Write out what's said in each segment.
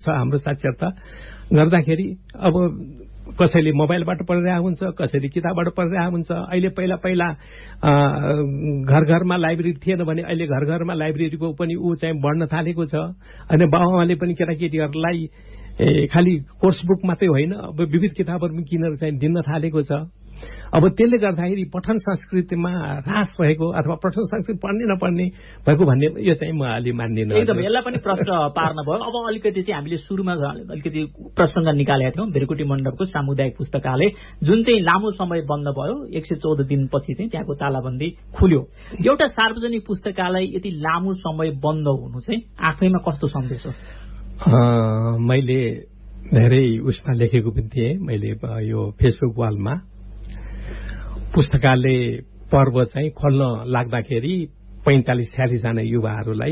छ हाम्रो साक्षरता गर्दाखेरि अब कसैले मोबाइलबाट पढिरहेको हुन्छ, कसैले किताबबाट पढिरहेको हुन्छ। अहिले पहिला घर घरमा लाइब्रेरी थिएन भने अहिले घर घरमा लाइब्रेरीको पनि चाहिँ बढ्न थालेको छ। अनि बाबुआमाले पनि केटाकेटीहरूलाई खालि कोर्स बुक मात्रै होइन, अब विविध किताबहरू पनि किनेर चाहिँ दिन थालेको छ। अब त्यसले गर्दाखेरि पठन संस्कृतिमा ह्रास भएको अथवा पठन संस्कृति पढ्ने नपढ्ने भएको भन्ने यो चाहिँ म अलि मान्दिनँ। एकदम यसलाई पनि प्रश्न पार्न भयो। अब अलिकति चाहिँ हामीले सुरुमा अलिकति प्रसङ्ग निकालेका थियौँ भेरकुटी मण्डपको सामुदायिक पुस्तकालय जुन चाहिँ लामो समय बन्द भयो, 114 दिनपछि चाहिँ त्यहाँको तालाबन्दी खुल्यो। एउटा सार्वजनिक पुस्तकालय यति लामो समय बन्द हुनु चाहिँ आफैमा कस्तो सन्देश हो? मैले धेरै उसमा लेखेको पनि थिएँ, मैले यो फेसबुक वालमा पुस्तकालय पर्व चाहिँ खोल्न लाग्दाखेरि 45-46 जना युवाहरूलाई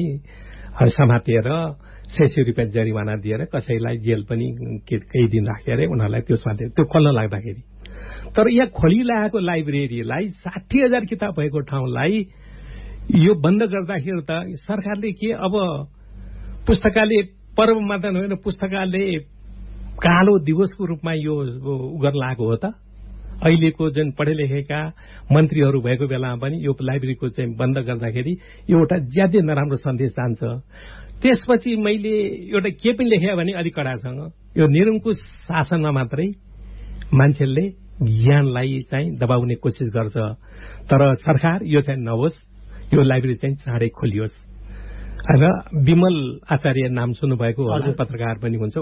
समातेर 600 रुपियाँ जरिवाना दिएर कसैलाई जेल पनि केही दिन राखेर उनीहरूलाई त्यो खोल्न लाग्दाखेरि। तर यहाँ खोलिरहेको लाइब्रेरीलाई 60,000 किताब भएको ठाउँलाई यो बन्द गर्दाखेरि त सरकारले के अब पुस्तकालय पर्व मात्र नभएर पुस्तकालय कालो दिवसको रूपमा यो गर्न लागेको हो त? अहिलेको जुन पढे लेखेका मन्त्रीहरू भएको बेलामा पनि यो लाइब्रेरीको चाहिँ बन्द गर्दाखेरि एउटा ज्यादै नराम्रो सन्देश जान्छ। त्यसपछि मैले एउटा के पनि लेखेँ भने अलिक कडासँग यो निरङ्कुश शासनमा मात्रै मान्छेले ज्ञानलाई चाहिँ दबाउने कोसिस गर्छ। तर सरकार यो चाहिँ नहोस्, यो लाइब्रेरी चाहिँ चाँडै खोलियोस्। र विमल आचार्य नाम सुन्नुभएको होला, पत्रकार पनि हुन्छ।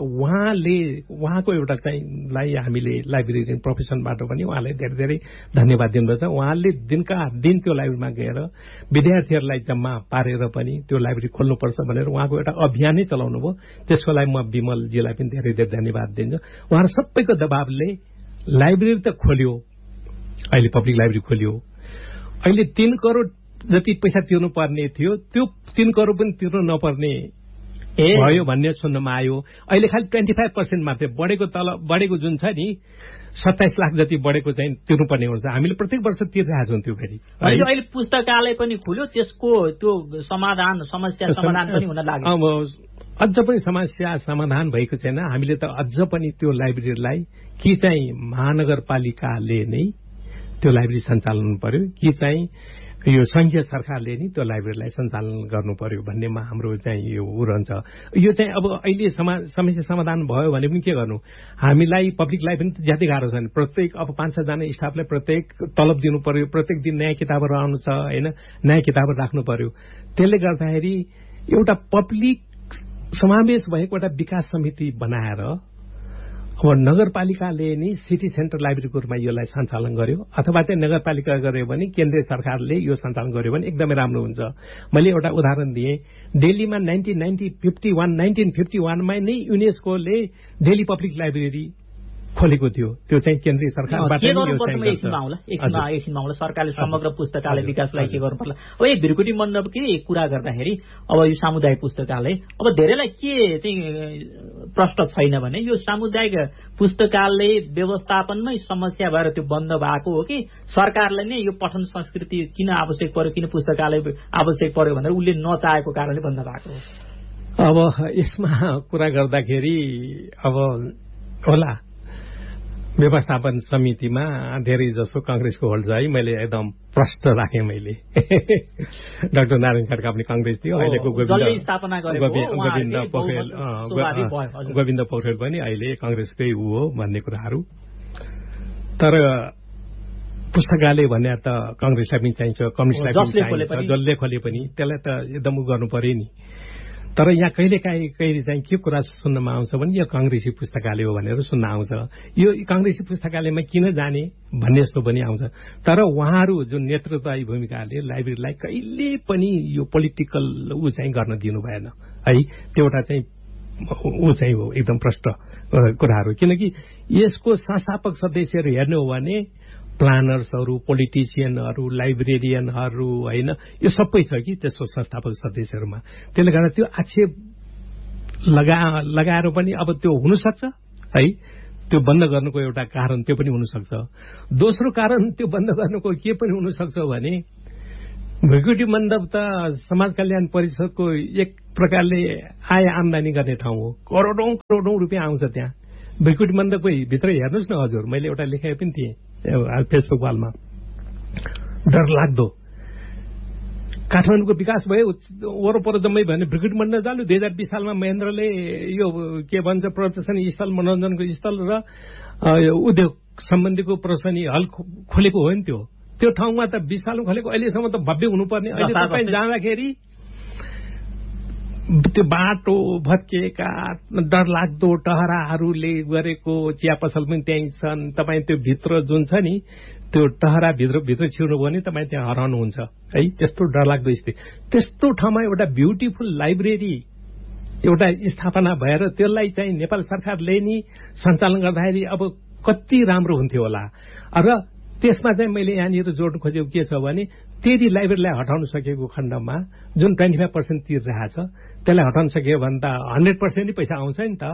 उहाँको एउटा चाहिँ हामीले लाइब्रेरी प्रोफेसनबाट पनि उहाँलाई धेरै धेरै धन्यवाद दिनुपर्छ। उहाँले दिनका दिन त्यो लाइब्रेरीमा गएर विद्यार्थीहरूलाई जम्मा पारेर पनि त्यो लाइब्रेरी खोल्नुपर्छ भनेर उहाँको एउटा अभियानै चलाउनु भयो। त्यसको लागि म विमलजीलाई पनि धेरै धेरै धन्यवाद दिन्छु। उहाँहरू सबैको दबावले लाइब्रेरी त खोल्यो, अहिले पब्लिक लाइब्रेरी खोल्यो। अहिले 3 करोड जति पैसा तिर्नु पर्ने थियो, त्यो 3 करोड पनि तिर्नु नपर्ने भयो भन्ने सुन्नमा आयो। अहिले खालि 25% मात्रै बढेको जुन छ नि 27 लाख जति बढेको चाहिँ तिर्नुपर्ने हुन्छ। हामीले प्रत्येक वर्ष तिरिरहेका छौँ त्यो फेरि। अहिले पुस्तकालय पनि खुल्यो, त्यसको त्यो समस्या समाधान पनि हुन लाग्यो। अब अझ पनि समस्या समाधान भएको छैन। हामीले त अझ पनि त्यो लाइब्रेरीलाई कि चाहिँ महानगरपालिकाले नै त्यो लाइब्रेरी सञ्चालन पर्यो कि चाहिँ यो संघीय सरकारले नि त्यो लाइब्रेरीलाई सञ्चालन गर्नु पर्यो भन्नेमा हाम्रो चाहिँ यो रहन्छ। यो चाहिँ अब अहिले समस्या समाधान भयो भने पनि के गर्नु, हामीलाई पब्लिकलाई पनि ज्यादै गाह्रो छ नि। प्रत्येक अब 5-6 जना स्टाफलाई प्रत्येक तलब दिनु पर्यो, प्रत्येक दिन नयाँ किताबहरू आउनु छ होइन, नयाँ किताबहरू राख्नु पर्यो। त्यसले गर्दाखेरि एउटा पब्लिक समावेश भएको एउटा विकास समिति बनाएर अब नगरपालिकाले नि सिटी सेन्टर लाइब्रेरीको रूपमा यसलाई सञ्चालन गर्यो अथवा चाहिँ नगरपालिका गर्यो भने केन्द्रीय सरकारले यो सञ्चालन गर्यो भने एकदमै राम्रो हुन्छ। मैले एउटा उदाहरण दिएँ, दिल्लीमा 1951 मा नै युनेस्कोले दिल्ली पब्लिक लाइब्रेरी खोलेको थियो। त्यो चाहिँ केन्द्रीय सरकारबाट एकछिनमा सरकारले समग्र पुस्तकालय विकासलाई के गर्नु पर्ला। अब यो भिरकुटी मण्डपकै कुरा गर्दाखेरि अब यो सामुदायिक पुस्तकालय अब धेरैलाई के चाहिँ प्रश्न छैन भने यो सामुदायिक पुस्तकालय व्यवस्थापनमै समस्या भएर त्यो बन्द भएको हो कि सरकारले नै यो पठन संस्कृति किन आवश्यक पर्यो, किन पुस्तकालय आवश्यक पर्यो भनेर उसले नचाहेको कारणले बन्द भएको हो? अब यसमा कुरा गर्दाखेरि अब होला व्यवस्थापन समितिमा धेरै जसो कांग्रेसको होल्ड है। मैले एकदम प्रश्न राखेँ मैले। डाक्टर नारायण खड्का पनि कांग्रेस थियो, अहिलेको गोविन्द पौडेल पनि अहिले कांग्रेसकै हो भन्ने कुराहरू। तर पुस्तकालय भन्ने त कांग्रेसलाई पनि चाहिन्छ, कम्युनिस्टलाई पनि चाहिन्छ, जसले खोले पनि त्यसलाई त एकदम गर्नु पर्यो नि। तर यहाँ कहिले चाहिँ के कुरा सुन्नमा आउँछ भने यो कांग्रेसी पुस्तकालय हो भनेर सुन्न आउँछ। यो कांग्रेसी पुस्तकालयमा किन जाने भन्ने जस्तो पनि आउँछ। तर उहाँहरू जुन नेतृत्वदायी भूमिकाले लाइब्रेरीलाई कहिले पनि यो पोलिटिकल चाहिँ गर्न दिनु भएन है। त्यो एउटा चाहिँ चाहिँ हो एकदम प्रष्ट कुराहरू। किनकि यसको संस्थापक सदस्यहरू हेर्नु हो भने प्लानर्सहरू, पोलिटिसियनहरू, लाइब्रेरियनहरू होइन, यो सबै छ कि त्यसको संस्थापक सदस्यहरूमा। त्यसले गर्दा त्यो आक्षेप लगाएर पनि अब त्यो हुनसक्छ है। त्यो बन्द गर्नुको एउटा कारण त्यो पनि हुनसक्छ। दोस्रो कारण त्यो बन्द गर्नुको के पनि हुनसक्छ भने भिरकुटी मण्डप त समाज कल्याण परिषदको एक प्रकारले आय आम्दानी गर्ने ठाउँ हो। करोडौं रुपियाँ आउँछ त्यहाँ। भृकुटी मण्डपको भित्र हेर्नुहोस् न हजुर, मैले एउटा लेखेको पनि थिएँ फेसबुक वालमा। डरलाग्दो काठमाडौँको विकास भयो वरपर जम्मै भने भृकुटी मण्डप जानु। 2020 सालमा महेन्द्रले यो के भन्छ प्रदर्शनी स्थल, मनोरञ्जनको स्थल र उद्योग सम्बन्धीको प्रदर्शनी हल खोलेको हो नि। त्यो ठाउँमा त 20 सालमा खोलेको, अहिलेसम्म त भव्य हुनुपर्ने। अहिले तपाईँ जाँदाखेरि त्यो बाटो भत्किएका डरलाग्दो टहराहरूले गरेको चिया पसल पनि त्यहीँ छन्। तपाईँ त्यो भित्र जुन छ नि, त्यो टहरा भित्र छिर्नु भयो भने तपाईँ त्यहाँ हराउनुहुन्छ है। त्यस्तो डरलाग्दो स्थिति। त्यस्तो ठाउँमा एउटा ब्युटिफुल लाइब्रेरी एउटा स्थापना भएर त्यसलाई चाहिँ नेपाल सरकारले नि सञ्चालन गर्दाखेरि अब कति राम्रो हुन्थ्यो होला। र त्यसमा चाहिँ मैले यहाँनिर जोड्नु खोजेको के छ भने, त्यही लाइब्रेरीलाई हटाउन सकेको खण्डमा जुन 25% तिरिरहेछ त्यसलाई हटाउन सक्यो भने त 100% नै पैसा आउँछ नि त।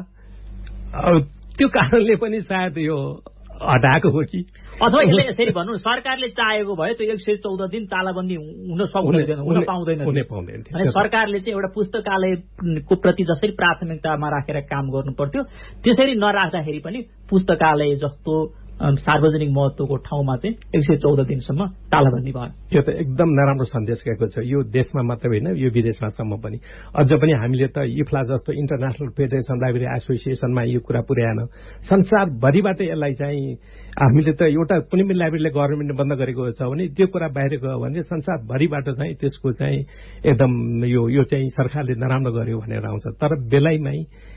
त्यो कारणले पनि सायद यो हटाएको हो कि, अथवा यसले यसरी भन्नु सरकारले चाहेको भए त्यो 114 दिन तालाबन्दी हुन पाउँदैन। अनि सरकारले चाहिँ एउटा पुस्तकालयको प्रति जसरी प्राथमिकतामा राखेर काम गर्नु पर्थ्यो त्यसरी नराख्दाखेरि पनि पुस्तकालय जस्तो सार्वजनिक महत्वको ठाउँमा चाहिँ 114 दिनसम्म तालाबन्दी भयो। त्यो त एकदम नराम्रो सन्देश गएको छ। यो देशमा मात्र होइन, यो विदेशमासम्म पनि। अझ पनि हामीले त इफ्ला जस्तो इन्टरनेसनल फेडरेसन लाइब्रेरी एसोसिएसनमा यो कुरा पुर्याएन। संसारभरिबाट यसलाई चाहिँ हामीले त एउटा कुनै पनि लाइब्रेरीले गभर्मेन्टले बन्द गरेको छ भने त्यो कुरा बाहिर गयो भने संसारभरिबाट चाहिँ त्यसको चाहिँ एकदम यो चाहिँ सरकारले नराम्रो गर्यो भनेर आउँछ। तर बेलैमै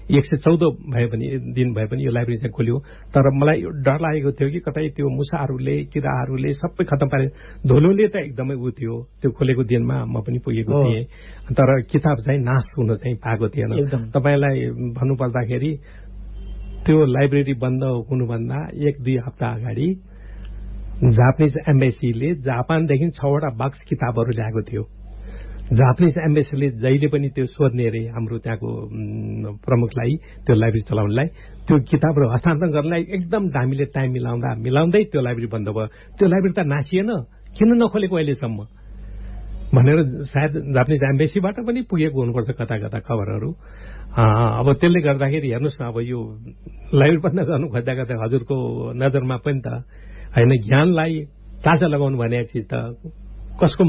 114 दिन भए पनि यो लाइब्रेरी चाहिँ खोल्यो। तर मलाई डर लागेको थियो कि कतै त्यो मुसाहरूले किराहरूले सबै खतम पारे। धुलोले त एकदमै उ थियो त्यो खोलेको दिनमा म पनि पुगेको थिएँ, तर किताब चाहिँ नाश हुन चाहिँ पाएको थिएन। तपाईँलाई भन्नुपर्दाखेरि त्यो लाइब्रेरी बन्द हुनुभन्दा 1-2 हप्ता अगाडि जापानिज एम्बेसीले जापानदेखि 6वटा बक्स किताबहरू ल्याएको थियो। जापानिज एम्बेसीले जहिले पनि त्यो सोध्ने अरे हाम्रो त्यहाँको प्रमुखलाई, त्यो लाइब्रेरी चलाउनलाई, त्यो किताबहरू हस्तान्तरण गर्नलाई एकदम हामीले टाइम मिलाउँदै त्यो लाइब्रेरी बन्द भयो। त्यो लाइब्रेरी त नासिएन, किन नखोलेको अहिलेसम्म भनेर सायद जापानिज एम्बेसीबाट पनि पुगेको हुनुपर्छ कता कता खबरहरू। अब त्यसले गर्दाखेरि हेर्नुहोस् न, अब यो लाइब्रेरी बन्द गर्नु खोज्दा गर्दा हजुरको नजरमा पनि त होइन, ज्ञानलाई चाचा लगाउनु भनेको चिज त कसको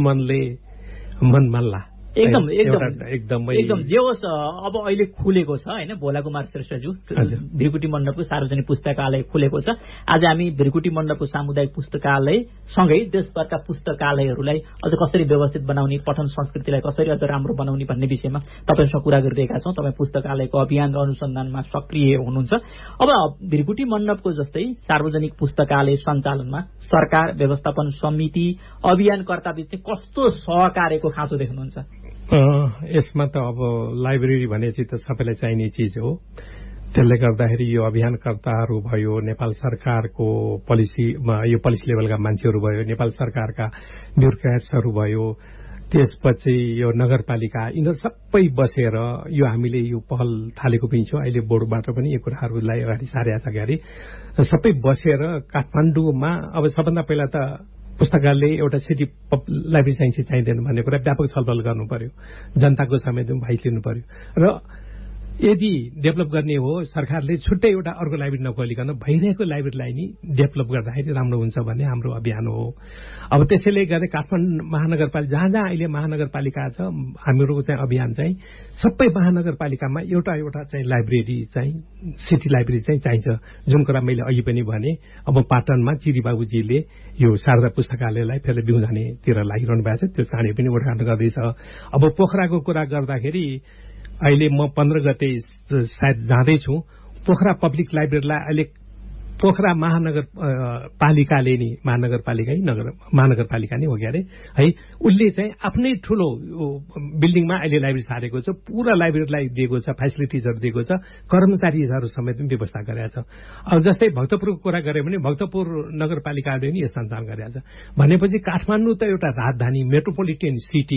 मन मान्ला। एकदम जे होस्। अब अहिले खुलेको छ होइन, भोला कुमार श्रेष्ठज्यू भृकुटी मण्डपको सार्वजनिक पुस्तकालय खुलेको छ। आज हामी भृकुटी मण्डपको सामुदायिक पुस्तकालय सँगै देशभरका पुस्तकालयहरूलाई अझ कसरी व्यवस्थित बनाउने, पठन संस्कृतिलाई कसरी अझ राम्रो बनाउने भन्ने विषयमा तपाईसँग कुरा गरिरहेका छौँ। तपाईँ पुस्तकालयको अभियान र अनुसन्धानमा सक्रिय हुनुहुन्छ। अब भृकुटी मण्डपको जस्तै सार्वजनिक पुस्तकालय सञ्चालनमा सरकार, व्यवस्थापन समिति, अभियानकर्ताबीच चाहिँ कस्तो सहकार्यको खाँचो देख्नुहुन्छ? यसमा त अब लाइब्रेरी भनेपछि त सबैलाई चाहिने चिज हो। त्यसले गर्दाखेरि यो अभियानकर्ताहरू भयो, नेपाल सरकारको पोलिसीमा यो पोलिसी लेभलका मान्छेहरू भयो, नेपाल सरकारका ब्युरोक्रेट्सहरू भयो, त्यसपछि यो नगरपालिका, यिनीहरू सबै बसेर यो हामीले यो पहल थालेको पनि छ। अहिले बोर्डबाट पनि यो कुराहरूलाई अगाडि सारेका छ। अगाडि सबै बसेर काठमाडौँमा अब सबभन्दा पहिला त पुस्तकालय एउटा सिटी लाइब्रेरी चाहिँदैन भन्ने कुरा व्यापक छलफल गर्नु पर्यो, जनताको समेत भाइस लिनु पर्यो। र यदि डेभलप गर्ने हो सरकारले छुट्टै एउटा अर्को लाइब्रेरी नखोलिकन भइरहेको लाइब्रेरीलाई नि डेभलप गर्दाखेरि राम्रो हुन्छ भन्ने हाम्रो अभियान हो। अब त्यसैले गर्दा काठमाडौँ महानगरपालिका जहाँ अहिले महानगरपालिका छ, हाम्रो चाहिँ अभियान चाहिँ सबै महानगरपालिकामा एउटा चाहिँ लाइब्रेरी चाहिँ सिटी लाइब्रेरी चाहिँ चाहिन्छ। जुन कुरा मैले अघि पनि भने, अब पाटनमा चिरीबाबुजीले यो शारदा पुस्तकालयलाई फेरि बिउजानेतिर लागिरहनु भएको छ, त्यो चाँडै पनि उद्घाटन गर्दैछ। अब पोखराको कुरा गर्दाखेरि अहिले म 15 गते सायद जाँदैछु। पोखरा पब्लिक लाइब्रेरीलाई अहिले पोखरा महानगरपालिकाले नि महानगरपालिका नै हो क्या अरे है, उसले चाहिँ आफ्नै ठुलो बिल्डिङमा अहिले लाइब्रेरी सारेको छ। पुरा लाइब्रेरीलाई दिएको छ, फेसिलिटिजहरू दिएको छ, कर्मचारीहरू समेत पनि व्यवस्था गरेका छ। अब जस्तै भक्तपुरको कुरा गऱ्यो भने भक्तपुर नगरपालिकाले नि यो सञ्चालन गरेका छ। भनेपछि काठमाडौँ त एउटा राजधानी मेट्रोपोलिटन सिटी,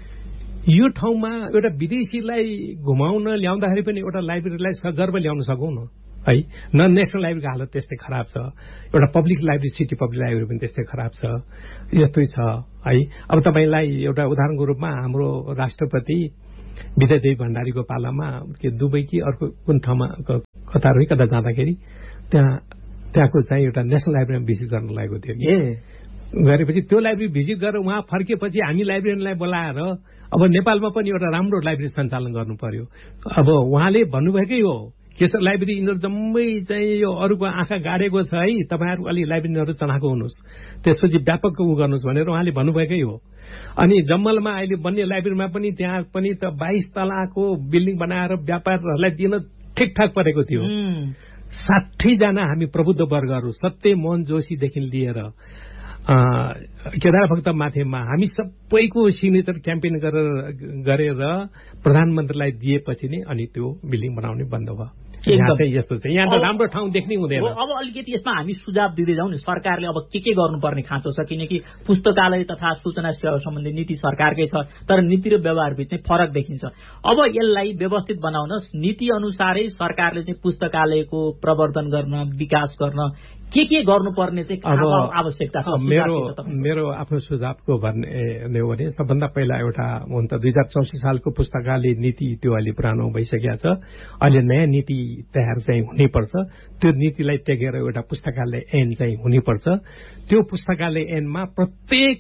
यो ठाउँमा एउटा विदेशीलाई घुमाउन ल्याउँदाखेरि पनि एउटा लाइब्रेरीलाई सगर्व ल्याउन सकौँ न है। नेसनल लाइब्रेरीको हालत त्यस्तै खराब छ, एउटा public library city public library पनि त्यस्तै खराब छ, यस्तै छ है। अब तपाईँलाई एउटा उदाहरणको रूपमा हाम्रो राष्ट्रपति विद्यादेवी भण्डारीको पालामा के दुबई कि अर्को कुन ठाउँमा कता जाँदाखेरि त्यहाँको चाहिँ एउटा नेसनल लाइब्रेरीमा भिजिट गर्न लागेको थियो कि गरेपछि त्यो लाइब्रेरी भिजिट गरेर उहाँ फर्केपछि हामी लाइब्रेरीलाई बोलाएर अब नेपालमा पनि एउटा राम्रो लाइब्रेरी सञ्चालन गर्नु पर्यो। अब उहाँले भन्नुभएकै हो केशर लाइब्रेरी यिनीहरू जम्मै चाहिँ यो अरूको आँखा गाडेको छ है, तपाईँहरू अलि लाइब्रेरीहरू चलाएको हुनुहोस्, त्यसपछि व्यापक गर्नुहोस् भनेर उहाँले भन्नुभएकै हो। अनि जम्मलमा अहिले बन्ने लाइब्रेरीमा पनि त्यहाँ पनि त 22 तलाको बिल्डिङ बनाएर व्यापारहरूलाई दिन ठिकठाक परेको थियो। 60 जना हामी प्रबुद्ध वर्गहरू सत्यमोहन जोशीदेखि लिएर केदार भक्त माथेमा हामी सबैको सिग्नेचर क्याम्पेन गरेर प्रधानमन्त्रीलाई दिएपछि नै अनि त्यो बिल्डिङ बनाउने बन्द भयो। यहाँ चाहिँ यस्तो छ, यहाँ त राम्रो ठाउँ देख्नै हुँदैन। अब अलिकति यसमा हामी सुझाव दिँदै जाउँ नि, सरकारले अब के गर्नुपर्ने खाँचो छ, किनकि पुस्तकालय तथा सूचना सेवा सम्बन्धी नीति सरकारकै छ, तर नीति र व्यवहार बीच चाहिँ फरक देखिन्छ। अब यसलाई व्यवस्थित बनाउन नीति अनुसारै सरकारले चाहिँ पुस्तकालयको प्रवर्धन गर्न, विकास गर्न के गर्नुपर्ने चाहिँ आवश्यकता छ? मेरो आफ्नो सुझावको भन्ने हो भने सबभन्दा पहिला एउटा हुन त 2064 सालको पुस्तकालय नीति त्यो अहिले पुरानो भइसकेको छ। अहिले नयाँ नीति तयार चाहिँ हुनैपर्छ। त्यो नीतिलाई टेकेर एउटा पुस्तकालय ऐन चाहिँ हुनैपर्छ। त्यो पुस्तकालय ऐनमा प्रत्येक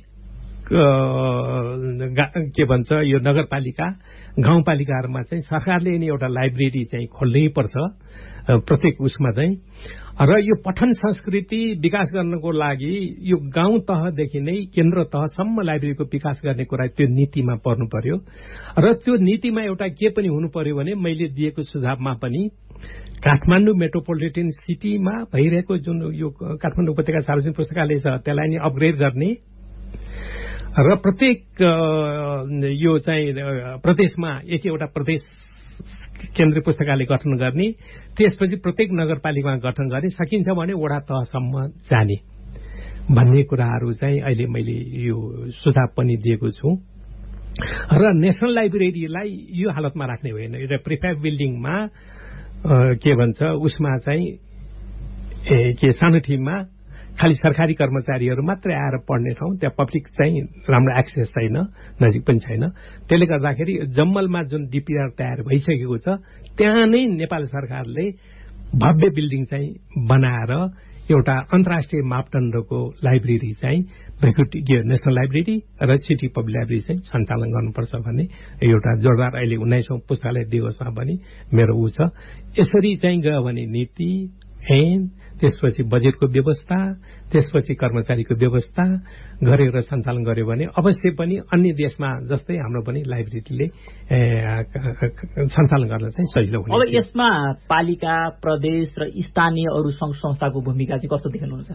के भन्छ यो नगरपालिका गाउँपालिकाहरूमा चाहिँ सरकारले नै एउटा लाइब्रेरी चाहिँ खोल्नै पर्छ प्रत्येक उसमा चाहिँ। र यो पठन संस्कृति विकास गर्नको लागि यो गाउँ तहदेखि नै केन्द्र तहसम्म लाइब्रेरीको विकास गर्ने कुरा त्यो नीतिमा पर्नु पर्यो। र त्यो नीतिमा एउटा के पनि हुनु पर्यो भने मैले दिएको सुझावमा पनि काठमाडौँ मेट्रोपोलिटन सिटीमा भइरहेको जुन यो काठमाडौँ उपत्यका सार्वजनिक पुस्तकालय छ त्यसलाई नि अपग्रेड गर्ने र प्रत्येक यो चाहिँ प्रदेशमा एउटा प्रदेश केन्द्रीय पुस्तकालय गठन गर्ने, त्यसपछि प्रत्येक नगरपालिकामा गठन गर्ने, सकिन्छ भने वडा तहसम्म जाने भन्ने कुराहरू चाहिँ अहिले मैले यो सुझाव पनि दिएको छु। र नेशनल लाइब्रेरीलाई यो हालतमा राख्ने होइन, एउटा प्रिफेब बिल्डिङमा के भन्छ उसमा चाहिँ के सानो टिममा खालि सरकारी कर्मचारीहरू मात्रै आएर पढ्ने ठाउँ, त्यहाँ पब्लिक चाहिँ राम्रो एक्सेस छैन, नजिक पनि छैन। त्यसले गर्दाखेरि जम्मलमा जुन डिपिआर तयार भइसकेको छ त्यहाँ नै नेपाल सरकारले भव्य बिल्डिङ चाहिँ बनाएर एउटा अन्तर्राष्ट्रिय मापदण्डको लाइब्रेरी चाहिँ नेशनल लाइब्रेरी र सिटी पब्लिक लाइब्रेरी चाहिँ सञ्चालन गर्नुपर्छ भन्ने एउटा जोरदार अहिले 19औं पुस्तकालय दिवसमा पनि मेरो ऊ छ। यसरी चाहिँ गयो भने नीति ऐन, त्यसपछि बजेटको व्यवस्था, त्यसपछि कर्मचारीको व्यवस्था गरेर सञ्चालन गर्यो भने अवश्य पनि अन्य देशमा जस्तै हाम्रो पनि लाइब्रेरीले सञ्चालन गर्न चाहिँ सजिलो हुन्छ। अब यसमा पालिका, प्रदेश र स्थानीय अरू संघ संस्थाको भूमिका चाहिँ कस्तो देख्नुहुन्छ?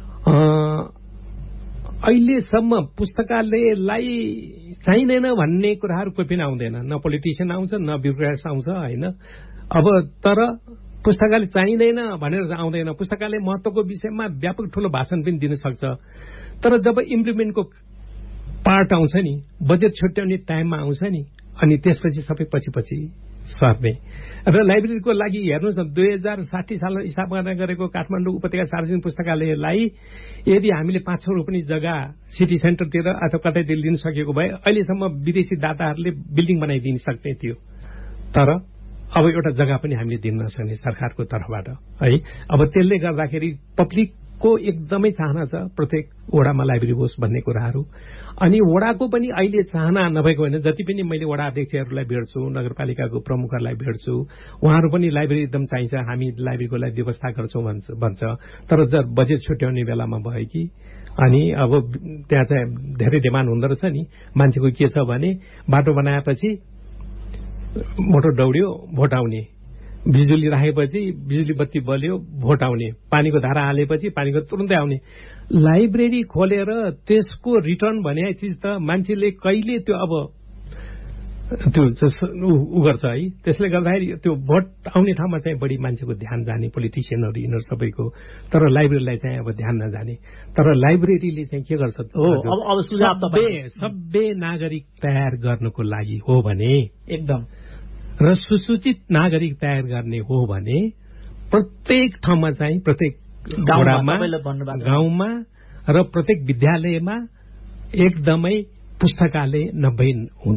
अहिलेसम्म पुस्तकालयलाई चाहिँदैन भन्ने कुराहरू कोही पनि आउँदैन, न पोलिटिसियन आउँछ न ब्युरोक्रेट्स आउँछ होइन। अब तर पुस्तकालय चाहिँदैन भनेर आउँदैन, पुस्तकालय महत्वको विषयमा व्यापक ठूलो भाषण पनि दिन सक्छ। तर जब इम्प्लिमेन्टको पार्ट आउँछ नि, बजेट छुट्याउने टाइममा आउँछ नि, अनि त्यसपछि सबै पछि सर्ने। र लाइब्रेरीको लागि हेर्नुहोस् न 2060 सालमा स्थापना गरेको काठमाडौँ उपत्यका सार्वजनिक पुस्तकालयलाई यदि हामीले 500 रोपनी जग्गा सिटी सेन्टरतिर अथवा कतैतिर लिन सकेको भए अहिलेसम्म विदेशी दाताहरूले बिल्डिङ बनाइदिन सक्ने थियो। तर अब एउटा जग्गा पनि हामीले दिन नसक्ने सरकारको तर्फबाट है। अब त्यसले गर्दाखेरि पब्लिकको एकदमै चाहना छ प्रत्येक वडामा लाइब्रेरी होस् भन्ने कुराहरू। अनि वडाको पनि अहिले चाहना नभएको होइन, जति पनि मैले वडा अध्यक्षहरूलाई भेट्छु, नगरपालिकाको प्रमुखहरूलाई भेट्छु, उहाँहरू पनि लाइब्रेरी एकदम चाहिन्छ, हामी लाइब्रेरीको लागि व्यवस्था गर्छौँ भन्छ। तर जब बजेट छुट्याउने बेलामा भयो कि अनि अब त्यहाँ चाहिँ धेरै डिमान्ड हुँदो रहेछ नि। मान्छेको के छ भने बाटो बनाएपछि मोटर दौड्यो भोट आउने, बिजुली राखेपछि बिजुली बत्ती बल्यो भोट आउने, पानीको धारा हालेपछि पानीको तुरुन्तै आउने। लाइब्रेरी खोलेर त्यसको रिटर्न भन्ने चिज त मान्छेले कहिले त्यो अब त्यो उ गर्छ है। त्यसले गर्दाखेरि त्यो भोट आउने ठाउँमा चाहिँ बढी मान्छेको ध्यान जाने, पोलिटिसियनहरू यिनीहरू सबैको, तर लाइब्रेरीलाई चाहिँ अब ध्यान नजाने। तर लाइब्रेरीले चाहिँ के गर्छ, अब सुझाव सबै नागरिक तयार गर्नको लागि हो भने एकदम र सुसूचित नागरिक तयार गर्ने हो भने प्रत्येक ठाउँमा चाहिँ प्रत्येक गाउँमा र प्रत्येक विद्यालयमा एकदमै पुस्तकालय नभई हुँदैन।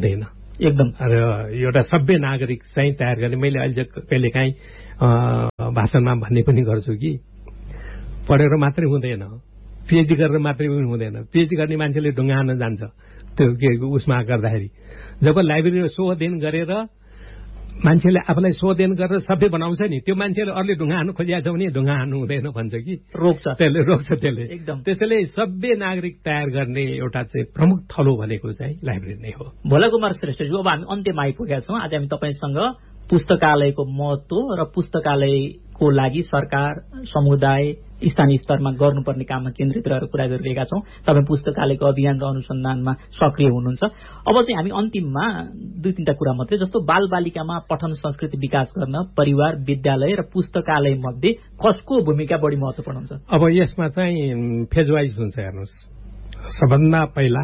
एकदम। र एउटा सभ्य नागरिक चाहिँ तयार गर्ने मैले अहिले कहिलेकाहीँ भाषणमा भन्ने पनि गर्छु कि पढेर मात्रै हुँदैन, पिएचडी गरेर मात्रै पनि हुँदैन। पिएचडी गर्ने मान्छेले ढुङ्गा हान्न जान्छ त्यो के उसमा गर्दाखेरि। जब लाइब्रेरीमा शोधन गरेर मान्छेले आफूलाई शोधन गरेर सभ्य बनाउँछ नि, त्यो मान्छेले अरूले ढुङ्गा हान्नु खोजिएको छ भने ढुङ्गा हान्नु हुँदैन भन्छ कि, रोक्छ त्यसले एकदम। त्यसैले सभ्य नागरिक तयार गर्ने एउटा चाहिँ प्रमुख थलो भनेको चाहिँ लाइब्रेरी नै हो। भोला कुमार श्रेष्ठज्यू, अब हामी अन्त्यमा आइपुगेका छौँ। आज हामी तपाईँसँग पुस्तकालयको महत्व र पुस्तकालयको लागि सरकार, समुदाय, स्थानीय स्तरमा गर्नुपर्ने काममा केन्द्रित रहेर कुरा गरिरहेका छौँ। तपाईँ पुस्तकालयको अभियान र अनुसन्धानमा सक्रिय हुनुहुन्छ। अब चाहिँ हामी अन्तिममा 2-3टा कुरा मात्रै, जस्तो बालबालिकामा पठन संस्कृति विकास गर्न परिवार, विद्यालय र पुस्तकालय मध्ये कसको भूमिका बढी महत्वपूर्ण हुन्छ? अब यसमा चाहिँ फेज वाइज हुन्छ। हेर्नुहोस्, सबभन्दा पहिला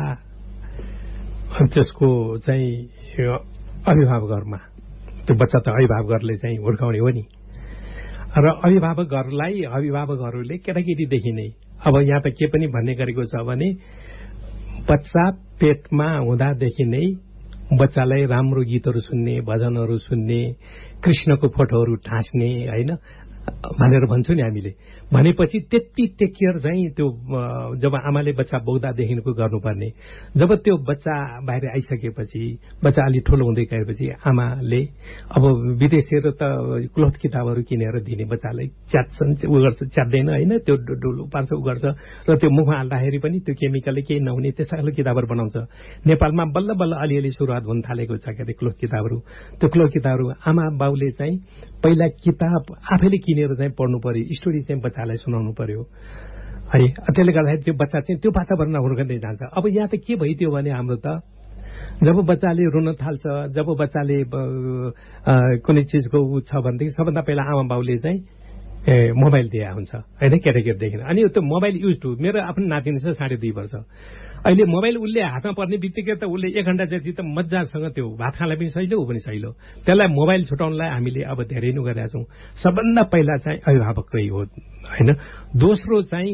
त्यसको चाहिँ अभिभावकहरूमा, त्यो बच्चा त अभिभावकहरूले चाहिँ हुर्काउने हो नि, र अभिभावकहरूले केटाकेटीदेखि नै अब यहाँ त के पनि भन्ने गरेको छ भने बच्चा पेटमा हुँदादेखि नै बच्चालाई राम्रो गीतहरू सुन्ने, भजनहरू सुन्ने, कृष्णको फोटोहरू टाँस्ने होइन भनेर भन्छौँ नि हामीले। भनेपछि त्यति टेक केयर चाहिँ त्यो जब आमाले बच्चा बोक्दादेखिको गर्नुपर्ने, जब त्यो बच्चा बाहिर आइसकेपछि, बच्चा अलि ठुलो हुँदै गएपछि आमाले अब विदेशतिर त क्लोथ किताबहरू किनेर दिने, बच्चालाई च्यात्छन्, उ गर्छ, च्यात्दैन होइन, त्यो डुलो पार्छ, उ गर्छ, र त्यो मुखमा हाल्दाखेरि पनि त्यो केमिकलले केही नहुने त्यस्ता खालको किताबहरू बनाउँछ। नेपालमा बल्ल बल्ल अलिअलि सुरुवात हुन थालेको छ के अरे क्लोथ किताबहरू। त्यो क्लोथ किताबहरू आमा बाउले चाहिँ पहिला किताब आफैले किनेर चाहिँ पढ्नु पर्यो, स्टोरी चाहिँ बच्चालाई सुनाउनु पर्यो है। त्यसले गर्दाखेरि त्यो बच्चा चाहिँ त्यो वातावरणमा हुर्कँदै जान्छ। अब यहाँ त के भइदियो भने हाम्रो त जब बच्चाले रुन थाल्छ, जब बच्चाले कुनै चिजको ऊ छ भनेदेखि सबभन्दा पहिला आमा बाउले चाहिँ मोबाइल दिया हुन्छ होइन, केटाकेटीदेखि। अनि त्यो मोबाइल युज टु, मेरो आफ्नो नातिनी छ 2.5 वर्ष, अहिले मोबाइल उसले हातमा पर्ने बित्तिकै त उसले 1 घण्टा जति त मजासँग त्यो भात खानलाई पनि सहिलो, ऊ पनि सहिलो। त्यसलाई मोबाइल छुटाउनलाई हामीले अब धेरै नै गरेका छौँ। सबभन्दा पहिला चाहिँ अभिभावकै हो होइन। दोस्रो चाहिँ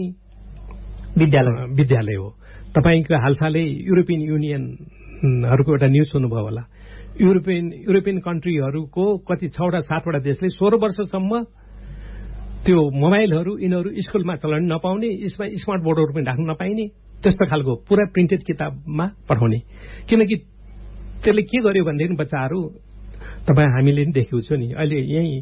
विद्यालय हो। तपाईँको हालसालै युरोपियन युनियनहरूको एउटा न्युज सुन्नुभयो होला। युरोपियन कन्ट्रीहरूको कति 6-7 देशले 16 वर्षसम्म त्यो मोबाइलहरू यिनीहरू स्कुलमा चलाउन नपाउने, यसमा स्मार्ट बोर्डहरू पनि राख्न नपाइने, त्यस्तो खालको पुरा प्रिन्टेड किताबमा पठाउने। किनकि त्यसले के गर्यो भनेदेखि बच्चाहरू, तपाईँ हामीले पनि देखेको छु नि, अहिले यहीँ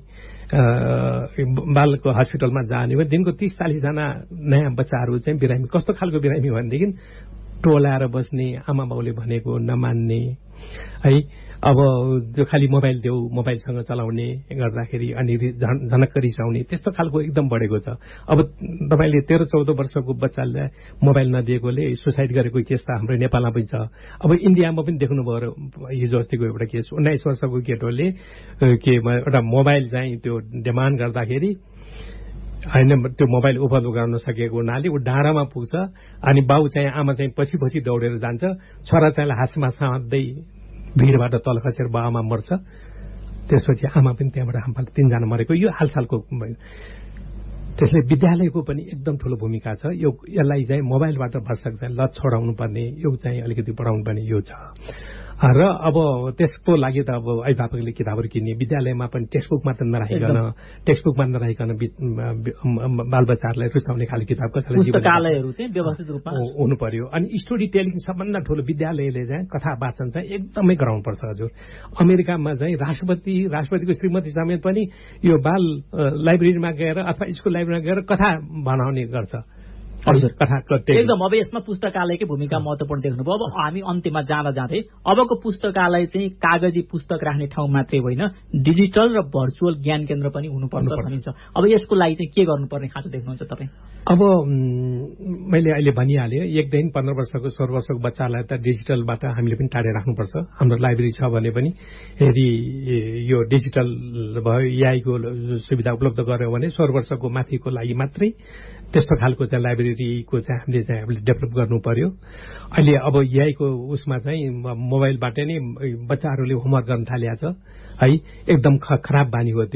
बालको हस्पिटलमा जाने हो दिनको 30-40 जना नयाँ बच्चाहरू चाहिँ बिरामी। कस्तो खालको बिरामी भनेदेखि टोलाएर बस्ने, आमा बाउले भनेको नमान्ने है। अब जो खालि मोबाइल देऊ, मोबाइलसँग चलाउने गर्दाखेरि अनि झनक्क रिसाउने, त्यस्तो खालको एकदम बढेको छ। अब तपाईँले 13-14 वर्षको बच्चालाई मोबाइल नदिएकोले सुसाइड गरेको केस त हाम्रो नेपालमा पनि छ। अब इन्डियामा पनि देख्नुभयो हिजो अस्तिको एउटा केस, 19 वर्षको केटोले के एउटा मोबाइल चाहिँ त्यो डिमान्ड गर्दाखेरि होइन, त्यो मोबाइल उपलब्ध गर्न सकेको हुनाले ऊ डाँडामा पुग्छ, अनि बाउ चाहिँ आमा चाहिँ पछि दौडेर जान्छ, छोरा चाहिँ हातमा साँध्दै भिडबाट तल खसेर बाबामा मर्छ। त्यसपछि आमा पनि त्यहाँबाट हाम्फाले 3 जना मरेको यो हालसालको। त्यसले विद्यालयको पनि एकदम ठुलो भूमिका छ। यसलाई चाहिँ मोबाइलबाट भरसक चाहिँ लत छोडाउनु पर्ने, यो चाहिँ अलिकति बढाउनु पर्ने यो छ। र अब त्यसको लागि त अब अभिभावकले किताबहरू किन्ने, विद्यालयमा पनि टेक्स्टबुकमा नराखिकन बालबच्चाहरूलाई रुचाउने खाले किताब कसैलाई पुस्तकालयहरू चाहिँ व्यवस्थित रूपमा हुनु पर्यो। अनि स्टोरी टेलिङ सबभन्दा ठुलो विद्यालयले चाहिँ कथा वाचन चाहिँ एकदमै गराउनुपर्छ। हजुर, अमेरिकामा चाहिँ राष्ट्रपतिको श्रीमती समेत पनि यो बाल लाइब्रेरीमा गएर अथवा स्कुल लाइब्रेरीमा गएर कथा बनाउने गर्छ। हजुर, एकदम। अब यसमा पुस्तकालयकै भूमिका महत्वपूर्ण देख्नुभयो। अब हामी अन्त्यमा जाँदै अबको पुस्तकालय चाहिँ कागजी पुस्तक राख्ने ठाउँ मात्रै होइन, डिजिटल र भर्चुअल ज्ञान केन्द्र पनि हुनुपर्छ भनिन्छ। अब यसको लागि चाहिँ के गर्नुपर्ने खाँचो देख्नुहुन्छ तपाईँ? अब मैले अहिले भनिहालेँ, 1 देखि 15 वर्षको 16 वर्षको बच्चालाई त डिजिटलबाट हामीले पनि टाढे राख्नुपर्छ। हाम्रो लाइब्रेरी छ भने पनि यदि यो डिजिटल भयो, एआईको सुविधा उपलब्ध गर्यो भने 16 वर्षको माथिको लागि मात्रै त्यस्तो खालको चाहिँ लाइब्रेरीको चाहिँ हामीले डेभलप गर्नु पर्यो। अहिले अब एआईको उसमा चाहिँ मोबाइलबाट नै बच्चाहरूले होमवर्क गर्न थालेको छ है, एकदम खराब बानी हो त्यो।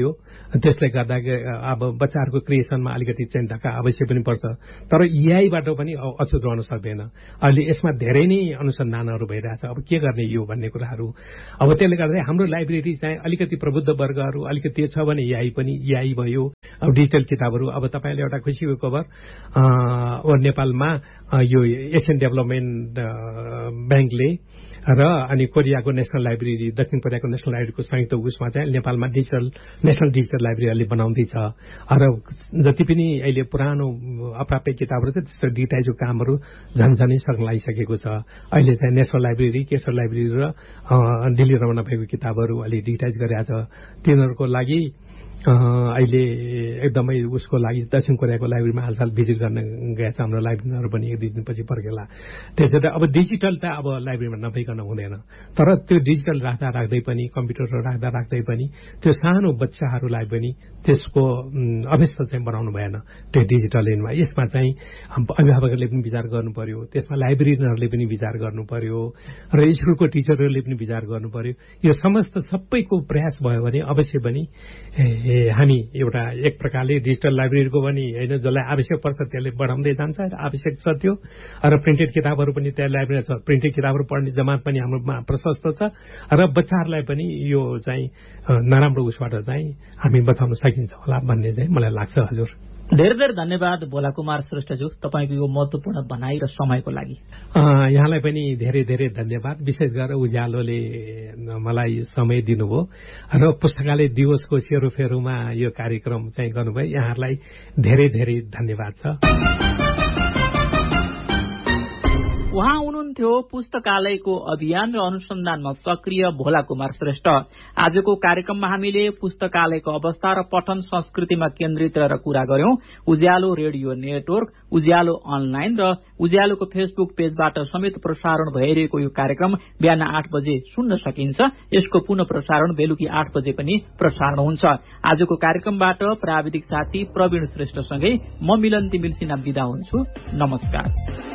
त्यसले गर्दा अब बच्चाहरूको क्रिएसनमा अलिकति चाहिँ धक्का अवश्य पनि पर्छ। तर एआईबाट पनि अछुत रहन सक्दैन। अहिले यसमा धेरै नै अनुसन्धानहरू भइरहेछ, अब के गर्ने यो भन्ने कुराहरू। अब त्यसले गर्दा हाम्रो लाइब्रेरी चाहिँ अलिकति प्रबुद्ध वर्गहरू अलिकति त्यो छ भने एआई भयो। अब डिजिटल किताबहरू, अब तपाईँले एउटा खुसीको खबर नेपालमा यो एसियन डेभलपमेन्ट ब्याङ्कले र अनि कोरियाको नेसनल लाइब्रेरी, दक्षिण कोरियाको नेसनल लाइब्रेरीको संयुक्त उसमा चाहिँ नेपालमा नेसनल डिजिटल लाइब्रेरी अहिले बनाउँदैछ। र जति पनि अहिले पुरानो अप्राप्य किताबहरू छ त्यस्तो डिजिटाइजको कामहरू झन्झनै सक्न लागिसकेको छ। अहिले चाहिँ नेसनल लाइब्रेरी, केशर लाइब्रेरी र दिल्ली रमना भएको किताबहरू अहिले डिजिटाइज गरिरहेको छ। तिनीहरूको लागि अहिले एकदमै उसको लागि दक्षिण कोरियाको लाइब्रेरीमा हालसाल भिजिट गर्न गएछ हाम्रो लाइब्रेरीहरू पनि एक दुई दिनपछि फर्केला। त्यसैले अब डिजिटल त अब लाइब्रेरीमा नभइकन हुँदैन। तर त्यो डिजिटल राख्दै पनि, कम्प्युटरहरू राख्दै पनि त्यो सानो बच्चाहरूलाई पनि त्यसको अभ्यस्त चाहिँ बनाउनु भएन त्यो डिजिटल एनमा। यसमा चाहिँ अभिभावकहरूले पनि विचार गर्नु पर्यो, त्यसमा लाइब्रेरियनहरूले पनि विचार गर्नु पर्यो र स्कुलको टिचरहरूले पनि विचार गर्नु पर्यो। यो समस्त सबैको प्रयास भयो भने अवश्य पनि हामी एउटा एक प्रकारले डिजिटल लाइब्रेरीको पनि होइन, जसलाई आवश्यक पर्छ त्यसले बढाउँदै जान्छ। आवश्यक छ त्यो, र प्रिन्टेड किताबहरू पनि त्यहाँ लाइब्रेरी छ। प्रिन्टेड किताबहरू पढ्ने जमात पनि हाम्रोमा प्रशस्त छ र बच्चाहरूलाई पनि यो चाहिँ नराम्रो उसबाट चाहिँ हामी बचाउन सकिन्छ होला भन्ने चाहिँ मलाई लाग्छ। हजुर, धेरै धेरै धन्यवाद भोला कुमार श्रेष्ठज्यू, तपाईँको यो महत्त्वपूर्ण भनाइ र समयको लागि। यहाँलाई पनि धेरै धेरै धन्यवाद। विशेष गरेर उज्यालोले मलाई समय दिनुभयो र पुस्तकालय दिवसको सेरोफेरोमा यो कार्यक्रम चाहिँ गर्नुभयो। यहाँहरूलाई धेरै धेरै धन्यवाद छ। उहाँ हुनुहुन्थ्यो पुस्तकालयको अभियान र अनुसन्धानमा सक्रिय भोला कुमार श्रेष्ठ। आजको कार्यक्रममा हामीले पुस्तकालयको अवस्था र पठन संस्कृतिमा केन्द्रित रहेर कुरा गर्यौं। उज्यालो रेडियो नेटवर्क, उज्यालो अनलाइन र उज्यालोको फेसबुक पेजबाट समेत प्रसारण भइरहेको यो कार्यक्रम बिहान 8 बजे सुन्न सकिन्छ। यसको पुनः प्रसारण बेलुकी 8 बजे पनि प्रसारण हुन्छ। आजको कार्यक्रमबाट प्राविधिक साथी प्रवीण श्रेष्ठसँगै म मिलन तिमिल सिन्हा बिदा हुन्छु। नमस्कार।